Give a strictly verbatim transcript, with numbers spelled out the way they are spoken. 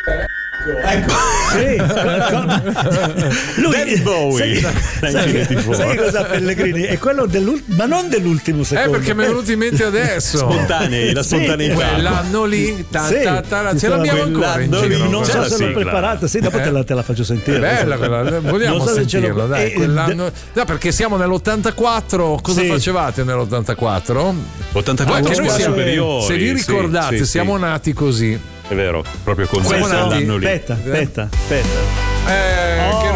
Ecco, sì, lui, David Bowie. sai, sai, sai cosa Pellegrini? È quello dell'ultimo, ma non dell'ultimo secondo. Eh, perché mi è venuto in mente adesso. Spontanei, la spontaneità. Sì, Quell'anno lì, ta, sì, ta, ta, ce l'abbiamo ancora in quell'anno giro. lì, non c'è so la se l'ho sigla. preparata, sì, dopo Eh? te, la, te la faccio sentire. È bella quella, vogliamo Non so se ce l'ho- sentirlo, dai, eh, quell'anno. No, perché siamo nell'ottantaquattro, cosa Sì. facevate nell'ottantaquattro? ottantaquattro Anche noi scuole siamo- superiori. se vi sì, ricordate, sì, siamo sì. nati così. È vero, proprio con Siamo questo nati- l'anno lì. Aspetta, aspetta, aspetta. Eh, Oh, che